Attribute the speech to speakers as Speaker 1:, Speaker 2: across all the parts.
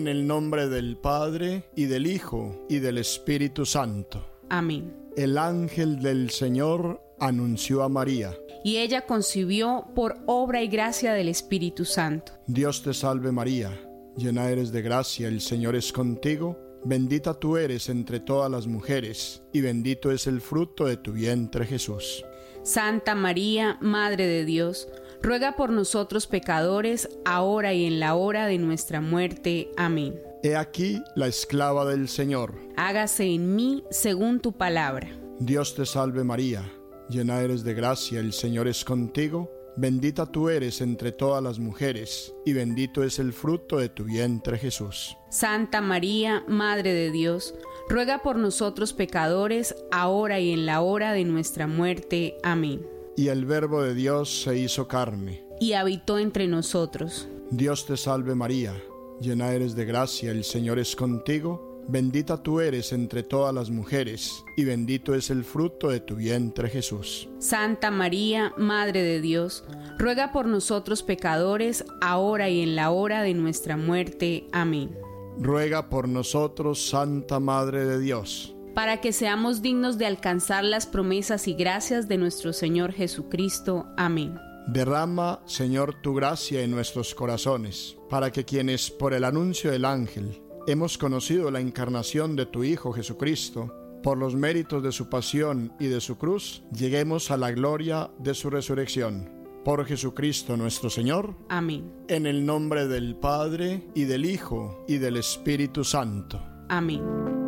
Speaker 1: En el nombre del Padre, y del Hijo, y del Espíritu Santo.
Speaker 2: Amén.
Speaker 1: El ángel del Señor anunció a María.
Speaker 2: Y ella concibió por obra y gracia del Espíritu Santo.
Speaker 1: Dios te salve María, llena eres de gracia, el Señor es contigo. Bendita tú eres entre todas las mujeres, y bendito es el fruto de tu vientre Jesús.
Speaker 2: Santa María, Madre de Dios, ruega por nosotros pecadores, ahora y en la hora de nuestra muerte. Amén.
Speaker 1: He aquí la esclava del Señor.
Speaker 2: Hágase en mí según tu palabra.
Speaker 1: Dios te salve María, llena eres de gracia, el Señor es contigo. Bendita tú eres entre todas las mujeres, y bendito es el fruto de tu vientre Jesús.
Speaker 2: Santa María, Madre de Dios, ruega por nosotros pecadores, ahora y en la hora de nuestra muerte. Amén.
Speaker 1: Y el Verbo de Dios se hizo carne,
Speaker 2: y habitó entre nosotros.
Speaker 1: Dios te salve María, llena eres de gracia, el Señor es contigo. Bendita tú eres entre todas las mujeres, y bendito es el fruto de tu vientre Jesús.
Speaker 2: Santa María, Madre de Dios, ruega por nosotros pecadores, ahora y en la hora de nuestra muerte. Amén.
Speaker 1: Ruega por nosotros, Santa Madre de Dios,
Speaker 2: para que seamos dignos de alcanzar las promesas y gracias de nuestro Señor Jesucristo. Amén.
Speaker 1: Derrama, Señor, tu gracia en nuestros corazones, para que quienes por el anuncio del ángel hemos conocido la encarnación de tu Hijo Jesucristo, por los méritos de su pasión y de su cruz, lleguemos a la gloria de su resurrección. Por Jesucristo nuestro Señor.
Speaker 2: Amén.
Speaker 1: En el nombre del Padre, y del Hijo, y del Espíritu Santo.
Speaker 2: Amén.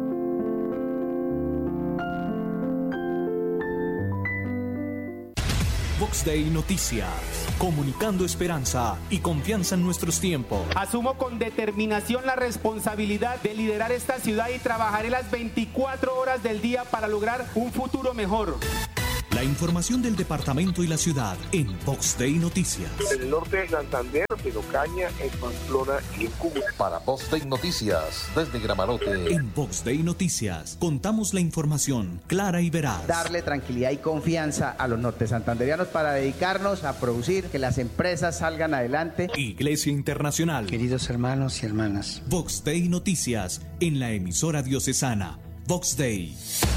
Speaker 3: Vox Day Noticias, comunicando esperanza y confianza en nuestros tiempos.
Speaker 4: Asumo con determinación la responsabilidad de liderar esta ciudad y trabajaré las 24 horas del día para lograr un futuro mejor.
Speaker 3: La información del departamento y la ciudad en Vox Day Noticias.
Speaker 5: En el norte de Santander, en Ocaña, en Pamplona y en Cúcuta.
Speaker 6: Para Vox Day Noticias, desde Gramarote.
Speaker 3: En Vox Day Noticias, contamos la información clara y veraz.
Speaker 7: Darle tranquilidad y confianza a los norte santanderianos para dedicarnos a producir, que las empresas salgan adelante.
Speaker 3: Iglesia Internacional.
Speaker 8: Queridos hermanos y hermanas.
Speaker 3: Vox Day Noticias, en la emisora diocesana. Vox Day.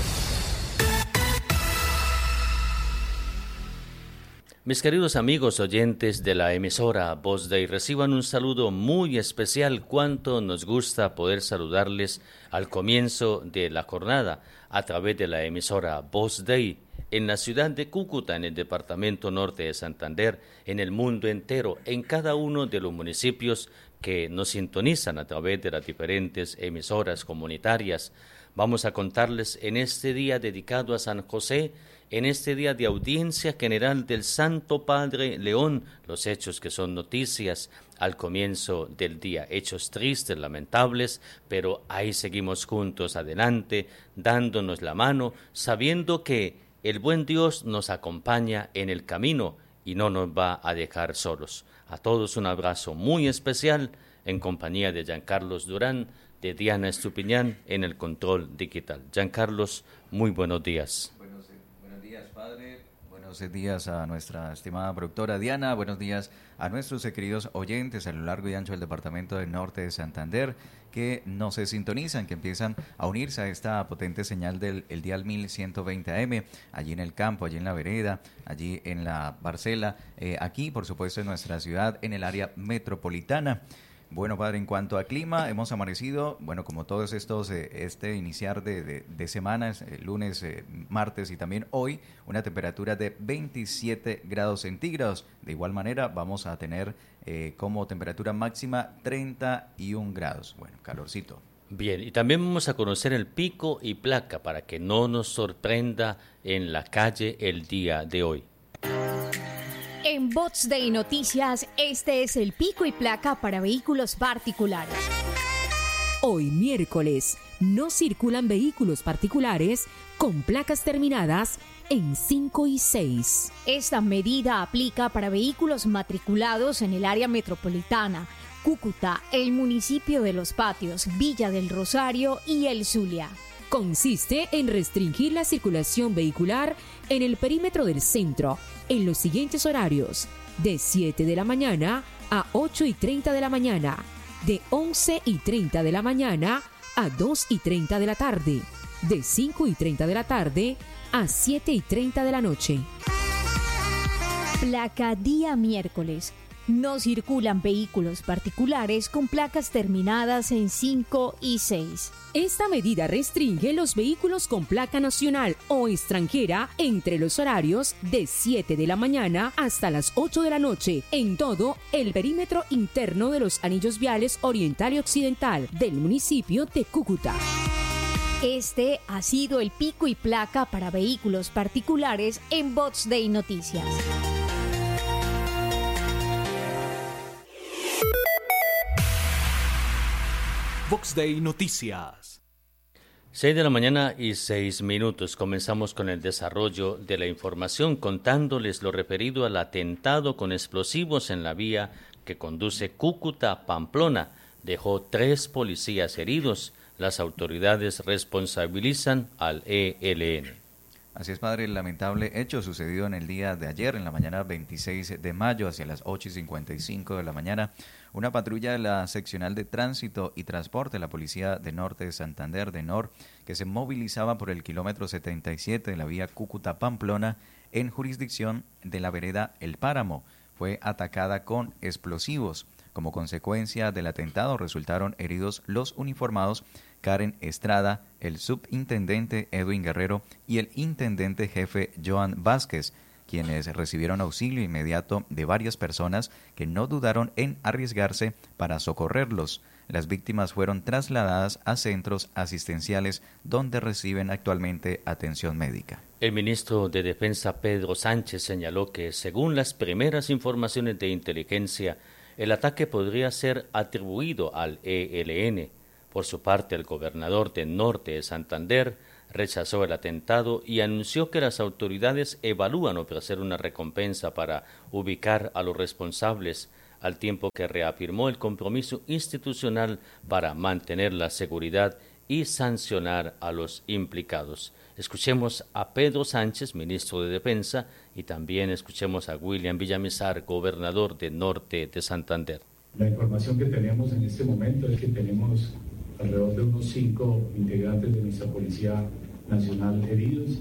Speaker 9: Mis queridos amigos oyentes de la emisora Vox Day, reciban un saludo muy especial. Cuánto nos gusta poder saludarles al comienzo de la jornada a través de la emisora Vox Day en la ciudad de Cúcuta, en el departamento norte de Santander, en el mundo entero, en cada uno de los municipios que nos sintonizan a través de las diferentes emisoras comunitarias. Vamos a contarles en este día dedicado a San José, en este día de audiencia general del Santo Padre León, los hechos que son noticias al comienzo del día, hechos tristes, lamentables, pero ahí seguimos juntos adelante, dándonos la mano, sabiendo que el buen Dios nos acompaña en el camino y no nos va a dejar solos. A todos un abrazo muy especial en compañía de Giancarlos Durán, de Diana Estupiñán en el control digital. Giancarlos, muy buenos días.
Speaker 10: Buenos días, padre. Buenos días a nuestra estimada productora Diana. Buenos días a nuestros queridos oyentes a lo largo y ancho del departamento del norte de Santander que no se sintonizan, que empiezan a unirse a esta potente señal del dial 1120 AM, allí en el campo, allí en la vereda, allí en la parcela, aquí por supuesto en nuestra ciudad, en el área metropolitana. Bueno, padre, en cuanto a clima, hemos amanecido, bueno, como todos estos, iniciar de semanas, lunes, martes y también hoy, una temperatura de 27 grados centígrados. De igual manera, vamos a tener como temperatura máxima 31 grados. Bueno, calorcito.
Speaker 9: Bien, y también vamos a conocer el pico y placa para que no nos sorprenda en la calle el día de hoy.
Speaker 11: En Vox Day Noticias, este es el pico y placa para vehículos particulares.
Speaker 12: Hoy miércoles, no circulan vehículos particulares con placas terminadas en 5 y 6.
Speaker 11: Esta medida aplica para vehículos matriculados en el área metropolitana, Cúcuta, el municipio de Los Patios, Villa del Rosario y El Zulia.
Speaker 12: Consiste en restringir la circulación vehicular en el perímetro del centro en los siguientes horarios: de 7 de la mañana a 8:30 de la mañana, de 11:30 de la mañana a 2:30 de la tarde, de 5:30 de la tarde a 7:30 de la noche.
Speaker 11: Placa día miércoles. No circulan vehículos particulares con placas terminadas en 5 y 6.
Speaker 12: Esta medida restringe los vehículos con placa nacional o extranjera entre los horarios de 7 de la mañana hasta las 8 de la noche en todo el perímetro interno de los anillos viales oriental y occidental del municipio de Cúcuta.
Speaker 11: Este ha sido el pico y placa para vehículos particulares en Vox Day Noticias.
Speaker 3: Vox Day Noticias.
Speaker 9: 6 de la mañana y 6 minutos. Comenzamos con el desarrollo de la información contándoles lo referido al atentado con explosivos en la vía que conduce Cúcuta a Pamplona. Dejó 3 policías heridos. Las autoridades responsabilizan al ELN.
Speaker 10: Así es, padre, el lamentable hecho sucedido en el día de ayer, en la mañana 26 de mayo, hacia las 8:55 de la mañana. Una patrulla de la Seccional de Tránsito y Transporte, la Policía de Norte de Santander, de NOR, que se movilizaba por el kilómetro 77 de la vía Cúcuta-Pamplona, en jurisdicción de la vereda El Páramo, fue atacada con explosivos. Como consecuencia del atentado resultaron heridos los uniformados Karen Estrada, el subintendente Edwin Guerrero y el intendente jefe Joan Vázquez, quienes recibieron auxilio inmediato de varias personas que no dudaron en arriesgarse para socorrerlos. Las víctimas fueron trasladadas a centros asistenciales donde reciben actualmente atención médica.
Speaker 9: El ministro de Defensa Pedro Sánchez señaló que, según las primeras informaciones de inteligencia, el ataque podría ser atribuido al ELN. Por su parte, el gobernador del norte de Santander rechazó el atentado y anunció que las autoridades evalúan ofrecer una recompensa para ubicar a los responsables, al tiempo que reafirmó el compromiso institucional para mantener la seguridad y sancionar a los implicados. Escuchemos a Pedro Sánchez, ministro de Defensa, y también escuchemos a William Villamizar, gobernador del norte de Santander.
Speaker 13: La información que tenemos en este momento es que tenemos alrededor de unos 5 integrantes de nuestra Policía Nacional heridos.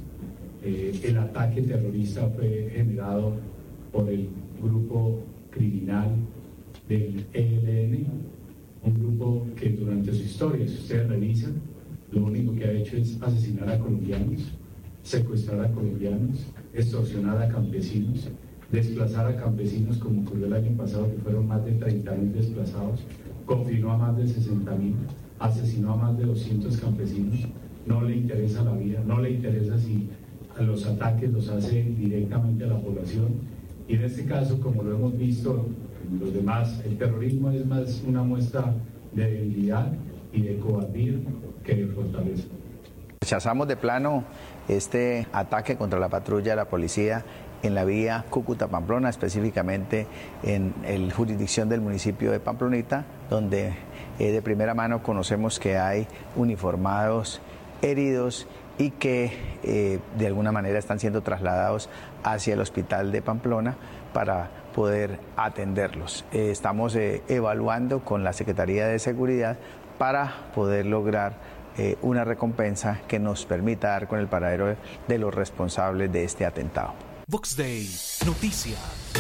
Speaker 13: El ataque terrorista fue generado por el grupo criminal del ELN, un grupo que durante su historia, si ustedes revisan, lo único que ha hecho es asesinar a colombianos, secuestrar a colombianos, extorsionar a campesinos, desplazar a campesinos, como ocurrió el año pasado, que fueron más de 30.000 desplazados, confinó a más de 60.000, asesinó a más de 200 campesinos. No le interesa la vida, no le interesa si los ataques los hace directamente a la población. Y en este caso, como lo hemos visto en los demás, el terrorismo es más una muestra de debilidad y de cobardía que de fortaleza.
Speaker 7: Rechazamos de plano este ataque contra la patrulla de la policía en la vía Cúcuta-Pamplona, específicamente en la jurisdicción del municipio de Pamplonita, donde de primera mano conocemos que hay uniformados heridos y que de alguna manera están siendo trasladados hacia el hospital de Pamplona para poder atenderlos. Estamos evaluando con la Secretaría de Seguridad para poder lograr una recompensa que nos permita dar con el paradero de los responsables de este atentado.
Speaker 3: Vox Day Noticias.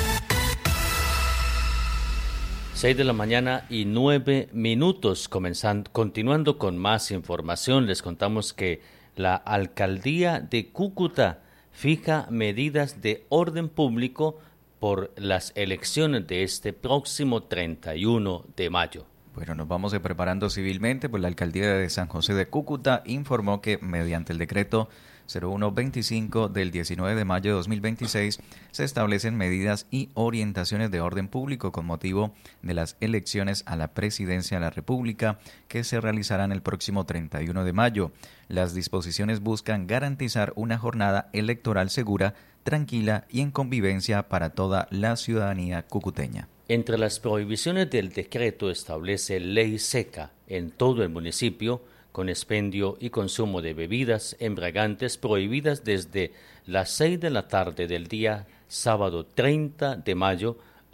Speaker 9: 6 de la mañana y 9 minutos. Continuando con más información, les contamos que la Alcaldía de Cúcuta fija medidas de orden público por las elecciones de este próximo 31 de mayo.
Speaker 10: Bueno, nos vamos preparando civilmente, pues la Alcaldía de San José de Cúcuta informó que mediante el decreto 0125 del 19 de mayo de 2026 se establecen medidas y orientaciones de orden público con motivo de las elecciones a la presidencia de la República que se realizarán el próximo 31 de mayo. Las disposiciones buscan garantizar una jornada electoral segura, tranquila y en convivencia para toda la ciudadanía cucuteña.
Speaker 9: Entre las prohibiciones del decreto establece ley seca en todo el municipio con expendio y consumo de bebidas embriagantes prohibidas desde las 6 de la tarde del día sábado 30 de mayo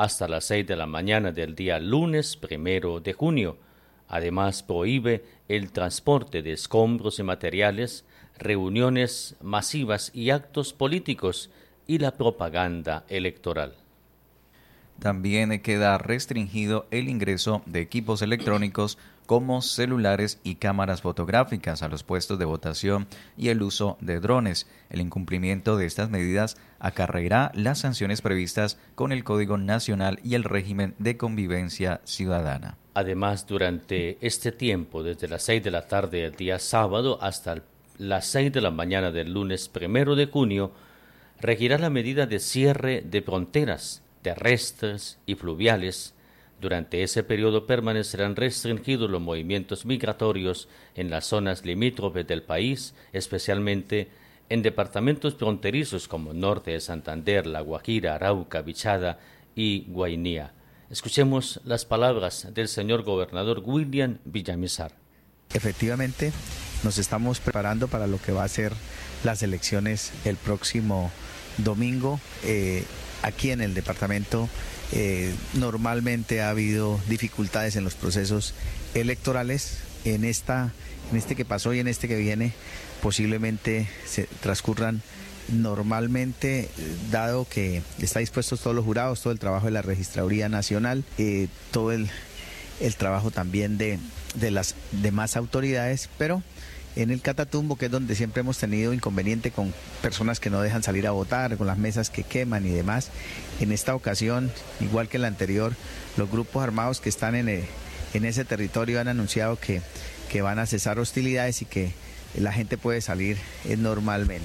Speaker 9: hasta las 6 de la mañana del día lunes 1 de junio. Además, prohíbe el transporte de escombros y materiales, reuniones masivas y actos políticos y la propaganda electoral.
Speaker 10: También queda restringido el ingreso de equipos electrónicos como celulares y cámaras fotográficas a los puestos de votación y el uso de drones. El incumplimiento de estas medidas acarreará las sanciones previstas con el Código Nacional y el régimen de convivencia ciudadana.
Speaker 9: Además, durante este tiempo, desde las 6 de la tarde del día sábado hasta las 6 de la mañana del lunes 1 de junio, regirá la medida de cierre de fronteras terrestres y fluviales. Durante ese periodo permanecerán restringidos los movimientos migratorios en las zonas limítrofes del país, especialmente en departamentos fronterizos como Norte de Santander, La Guajira, Arauca, Bichada y Guainía. Escuchemos las palabras del señor gobernador William Villamizar.
Speaker 7: Efectivamente, nos estamos preparando para lo que va a ser las elecciones el próximo domingo. Aquí en el departamento normalmente ha habido dificultades en los procesos electorales. En este que pasó y en este que viene posiblemente se transcurran normalmente, dado que está dispuestos todos los jurados, todo el trabajo de la Registraduría Nacional, todo el trabajo también de las demás autoridades, pero en el Catatumbo, que es donde siempre hemos tenido inconveniente con personas que no dejan salir a votar, con las mesas que queman y demás, en esta ocasión, igual que en la anterior, los grupos armados que están en ese territorio han anunciado que van a cesar hostilidades y que la gente puede salir normalmente.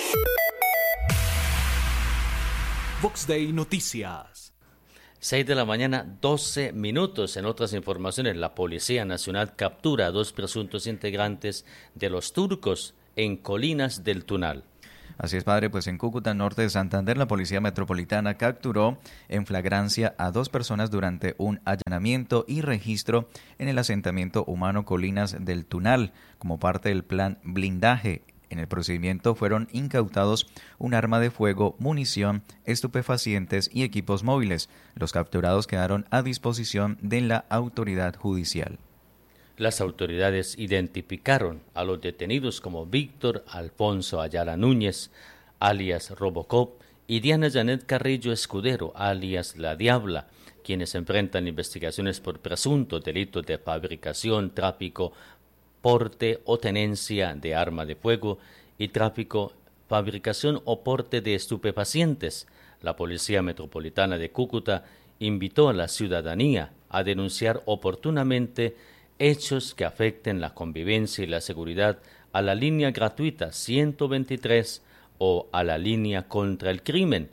Speaker 3: Vox Day Noticias.
Speaker 9: 6 de la mañana, 12 minutos. En otras informaciones, la Policía Nacional captura a 2 presuntos integrantes de los turcos en Colinas del Tunal.
Speaker 10: Así es, padre, pues en Cúcuta, norte de Santander, la Policía Metropolitana capturó en flagrancia a 2 personas durante un allanamiento y registro en el asentamiento humano Colinas del Tunal, como parte del plan blindaje. En el procedimiento fueron incautados un arma de fuego, munición, estupefacientes y equipos móviles. Los capturados quedaron a disposición de la autoridad judicial.
Speaker 9: Las autoridades identificaron a los detenidos como Víctor Alfonso Ayala Núñez, alias Robocop, y Diana Janet Carrillo Escudero, alias La Diabla, quienes enfrentan investigaciones por presuntos delitos de fabricación, tráfico, porte o tenencia de arma de fuego y tráfico, fabricación o porte de estupefacientes. La Policía Metropolitana de Cúcuta invitó a la ciudadanía a denunciar oportunamente hechos que afecten la convivencia y la seguridad a la línea gratuita 123 o a la línea contra el crimen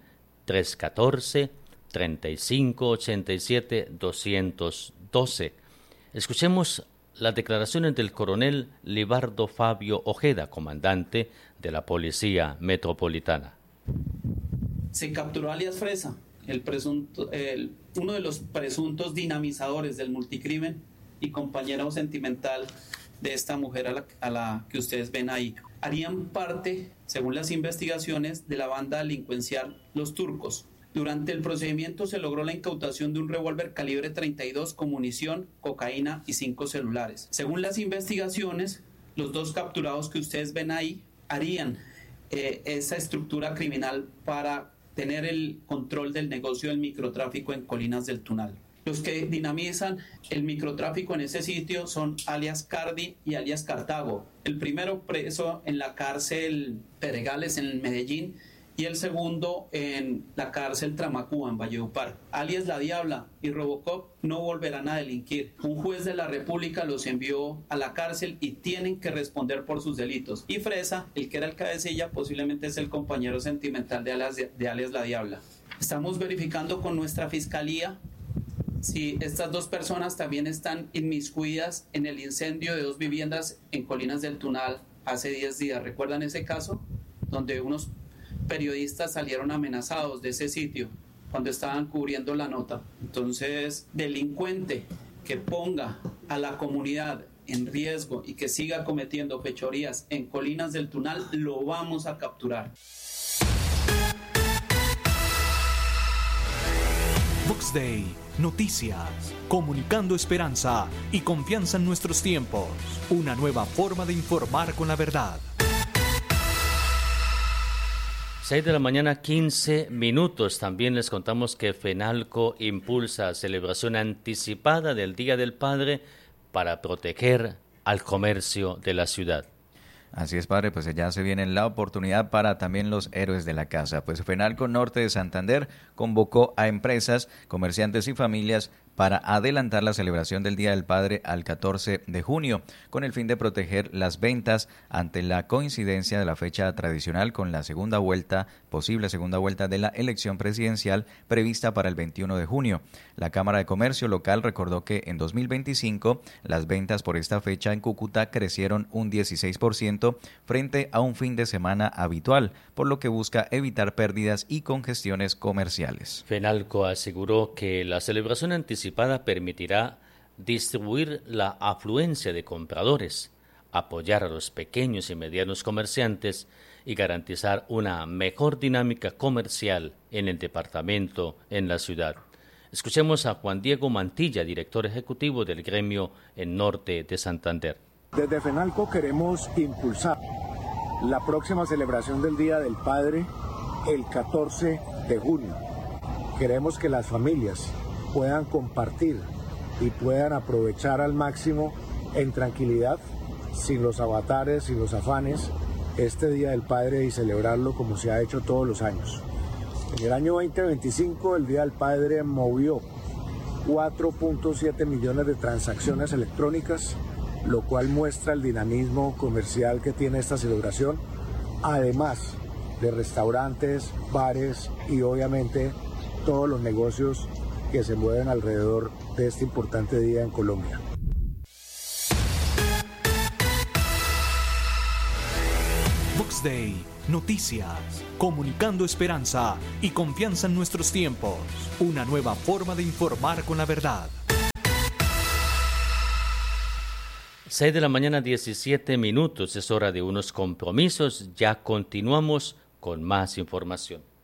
Speaker 9: 314-3587-212. Escuchemos las declaraciones del coronel Libardo Fabio Ojeda, comandante de la Policía Metropolitana.
Speaker 14: Se capturó alias Fresa, uno de los presuntos dinamizadores del multicrimen y compañero sentimental de esta mujer a la que ustedes ven ahí. Harían parte, según las investigaciones, de la banda delincuencial Los Turcos. Durante el procedimiento se logró la incautación de un revólver calibre 32 con munición, cocaína y 5 celulares. Según las investigaciones, los 2 capturados que ustedes ven ahí harían esa estructura criminal para tener el control del negocio del microtráfico en Colinas del Tunal. Los que dinamizan el microtráfico en ese sitio son alias Cardi y alias Cartago. El primero preso en la cárcel Pedregales en Medellín y el segundo en la cárcel Tramacúa en Valledupar. Alias La Diabla y Robocop no volverán a delinquir. Un juez de la República los envió a la cárcel y tienen que responder por sus delitos. Y Fresa, el que era el cabecilla, posiblemente es el compañero sentimental de alias La Diabla. Estamos verificando con nuestra fiscalía si estas 2 personas también están inmiscuidas en el incendio de 2 viviendas en Colinas del Tunal hace 10 días. ¿Recuerdan ese caso? Donde unos periodistas salieron amenazados de ese sitio cuando estaban cubriendo la nota. Entonces, delincuente que ponga a la comunidad en riesgo y que siga cometiendo fechorías en Colinas del Tunal, lo vamos a capturar.
Speaker 3: Vox Day, noticias, comunicando esperanza y confianza en nuestros tiempos. Una nueva forma de informar con la verdad.
Speaker 9: 6 de la mañana, 15 minutos. También les contamos que FENALCO impulsa celebración anticipada del Día del Padre para proteger al comercio de la ciudad.
Speaker 10: Así es, padre, pues ya se viene la oportunidad para también los héroes de la casa. Pues FENALCO Norte de Santander convocó a empresas, comerciantes y familias para adelantar la celebración del Día del Padre al 14 de junio, con el fin de proteger las ventas ante la coincidencia de la fecha tradicional con la posible segunda vuelta de la elección presidencial prevista para el 21 de junio. La Cámara de Comercio local recordó que en 2025 las ventas por esta fecha en Cúcuta crecieron un 16% frente a un fin de semana habitual, por lo que busca evitar pérdidas y congestiones comerciales.
Speaker 9: FENALCO aseguró que la celebración anticipada permitirá distribuir la afluencia de compradores, apoyar a los pequeños y medianos comerciantes y garantizar una mejor dinámica comercial en el departamento, en la ciudad. Escuchemos a Juan Diego Mantilla, director ejecutivo del gremio en Norte de Santander.
Speaker 15: Desde FENALCO queremos impulsar la próxima celebración del Día del Padre el 14 de junio. Queremos que las familias puedan compartir y puedan aprovechar al máximo en tranquilidad, sin los avatares, sin los afanes, este Día del Padre y celebrarlo como se ha hecho todos los años. En el año 2025 el Día del Padre movió 4.7 millones de transacciones electrónicas, lo cual muestra el dinamismo comercial que tiene esta celebración, además de restaurantes, bares y obviamente todos los negocios que se mueven alrededor de este importante día en Colombia.
Speaker 3: Vox Day, noticias, comunicando esperanza y confianza en nuestros tiempos. Una nueva forma de informar con la verdad.
Speaker 9: 6 de la mañana, 17 minutos. Es hora de unos compromisos. Ya continuamos con más información.